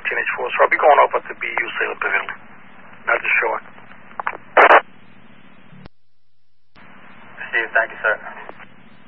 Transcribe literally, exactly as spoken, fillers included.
fourteen H four, sir. I'll be going over to B U Sailor Pavilion. Not too sure. Steve, thank you, sir.